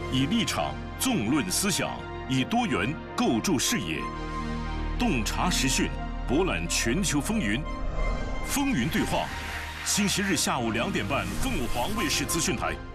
以立场纵论思想，以多元构筑视野，洞察时讯，博览全球风云。风云对话，星期日下午2点半，凤凰卫视资讯台。